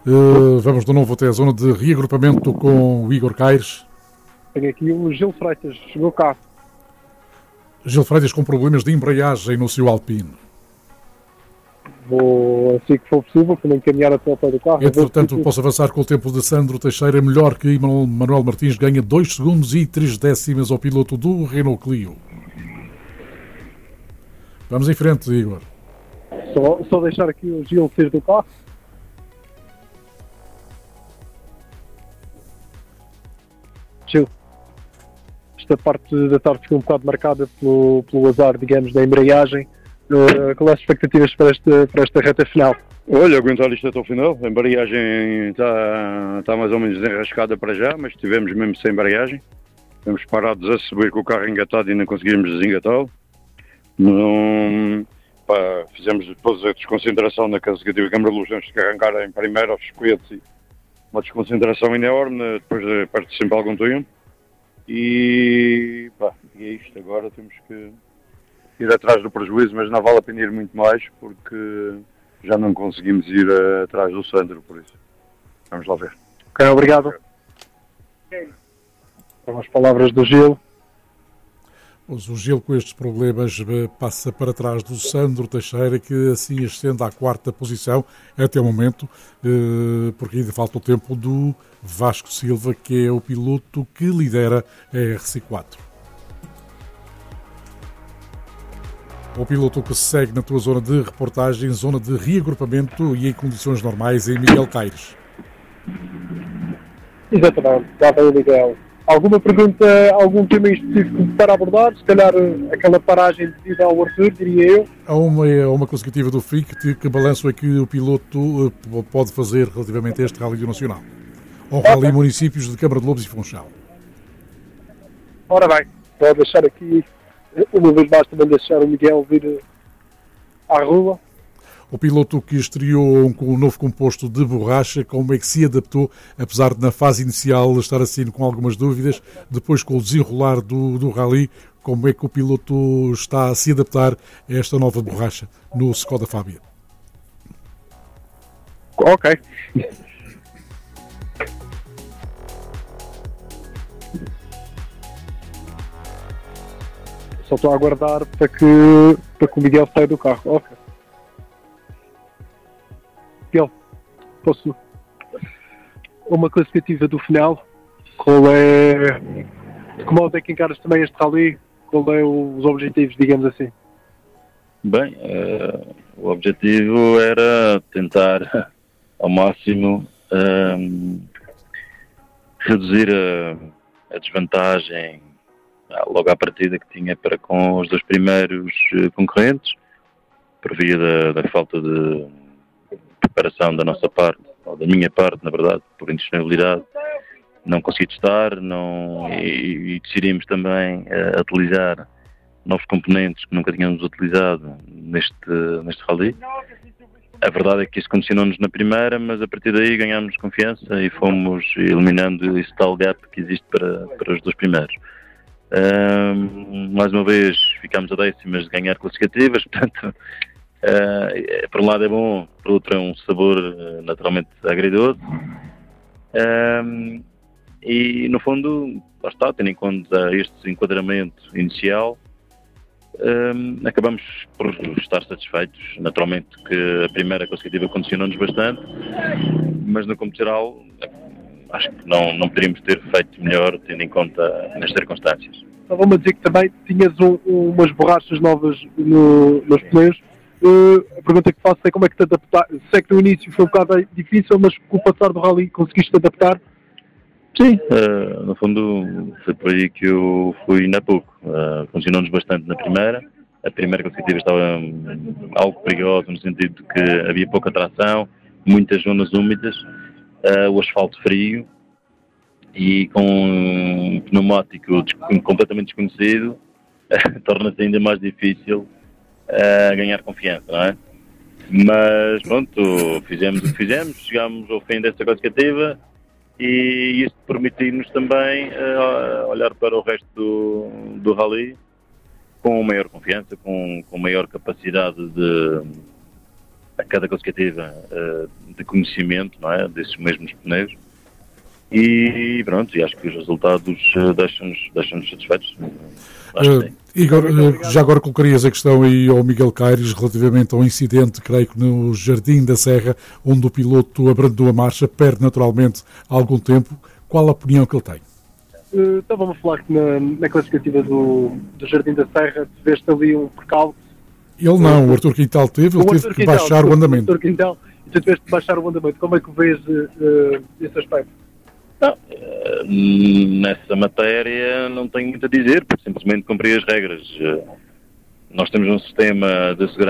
Vamos de novo até a zona de reagrupamento com o Igor Caires. Tenho aqui o Gil Freitas, chegou cá. Gil Freitas com problemas de embreagem no seu Alpine. Vou, assim que for possível, quando encaminhar até ao pé do carro. Entretanto, posso avançar com o tempo de Sandro Teixeira, melhor que Manuel Martins, ganha 2 segundos e 3 décimas ao piloto do Renault Clio. Vamos em frente, Igor. Só deixar aqui o Gil sair do carro. Gil, esta parte da tarde ficou um bocado marcada pelo azar, digamos, da embreagem. Qual é as expectativas para esta reta final? Olha, aguentar isto até o final. A embreagem está mais ou menos desenrascada para já, mas estivemos mesmo sem embreagem. Estamos parados a subir com o carro engatado e não conseguimos desengatá-lo. Fizemos depois a desconcentração na consecutiva câmara de luz antes de arrancar em primeiro aos escoetes e uma desconcentração enorme, depois parte sempre algum tempo. E é isto, agora temos que ir atrás do prejuízo, mas não vale a pena ir muito mais porque já não conseguimos ir atrás do Sandro, por isso. Vamos lá ver. Ok, obrigado. São as palavras do Gil. O Gil, com estes problemas, passa para trás do Sandro Teixeira, que assim ascende à 4ª posição até o momento, porque ainda falta o tempo do Vasco Silva, que é o piloto que lidera a RC4. O piloto que segue na tua zona de reportagem, zona de reagrupamento e em condições normais, em Miguel Caires. Exatamente, já veio o Miguel. Alguma pergunta, algum tema específico para abordar? Se calhar aquela paragem devido ao Arthur, diria eu. Há uma consecutiva do FIC, que balanço é que o piloto pode fazer relativamente a este Rally Nacional? Ao Rally Municípios de Câmara de Lobos e Funchal. Ora bem, vou deixar aqui, uma vez mais também deixar o Miguel vir à rua. O piloto que estreou um novo composto de borracha, como é que se adaptou, apesar de na fase inicial estar assim com algumas dúvidas, depois com o desenrolar do rally, como é que o piloto está a se adaptar a esta nova borracha no Skoda Fabia? Ok. Só estou a aguardar para que o Miguel saia do carro. Ok. Miguel, posso... Uma classificativa do final. Qual é... Como é que encaras também este rally? Qual é os objetivos, digamos assim? Bem, o objetivo era tentar ao máximo reduzir a desvantagem logo à partida que tinha para com os 2 primeiros concorrentes, por via da falta de preparação da nossa parte, ou da minha parte, na verdade, por indisponibilidade. Não consegui testar e decidimos também utilizar novos componentes que nunca tínhamos utilizado neste rally. A verdade é que isso condicionou-nos na primeira, mas a partir daí ganhámos confiança e fomos eliminando esse tal gap que existe para os 2 primeiros. Mais uma vez ficámos a décimas de ganhar classificativas, portanto, por um lado é bom, por outro é um sabor naturalmente agridoce. E no fundo, lá está, tendo em conta este enquadramento inicial, acabamos por estar satisfeitos. Naturalmente que a primeira consecutiva condicionou-nos bastante, mas no campo geral acho que não poderíamos ter feito melhor tendo em conta nas circunstâncias. Estava-me a dizer que também tinhas umas borrachas novas nos pneus. A pergunta que faço é como é que te adaptaste? Sei que no início foi um bocado difícil, mas com o passar do rally conseguiste adaptar? Sim, no fundo foi por aí que eu fui ainda há pouco. Funcionou-nos bastante na primeira. A primeira consecutiva estava algo perigosa no sentido de que havia pouca tração, muitas zonas úmidas, o asfalto frio e com um pneumático completamente desconhecido torna-se ainda mais difícil ganhar confiança, não é? Mas pronto, fizemos o que fizemos, chegámos ao fim desta consecutiva e isto permitiu-nos também olhar para o resto do rally com maior confiança, com maior capacidade a cada consecutiva de conhecimento, não é, desses mesmos pneus. E pronto, e acho que os resultados deixam-nos satisfeitos. Igor, já agora colocarias a questão aí ao Miguel Caires relativamente ao incidente, creio que no Jardim da Serra, onde o piloto abrandou a marcha, perde naturalmente algum tempo. Qual a opinião que ele tem? Estava-me a falar que na classificativa do Jardim da Serra tiveste ali um percalço. Ele não, o Artur Quintal teve que baixar o andamento. O Artur Quintal, e tu tiveste que baixar o andamento. Como é que vês esse aspecto? Nessa matéria não tenho muito a dizer, porque simplesmente cumpri as regras. Nós temos um sistema de segurança